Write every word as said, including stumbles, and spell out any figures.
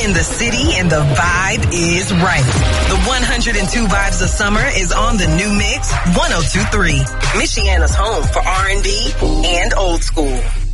in the city and the vibe is right. The one hundred two Vibes of Summer is on the new mix one oh two point three, Michiana's home for R and B and old school.